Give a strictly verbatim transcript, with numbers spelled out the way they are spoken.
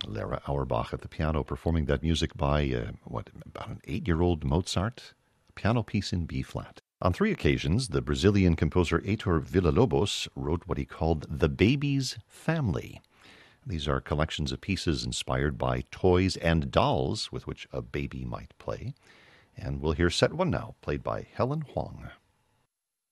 Lara Auerbach at the piano performing that music by, uh, what, about an eight-year-old Mozart? A piano piece in B-flat. On three occasions, the Brazilian composer Heitor Villa-Lobos wrote what he called The Baby's Family. These are collections of pieces inspired by toys and dolls with which a baby might play. And we'll hear set one now, played by Helen Huang.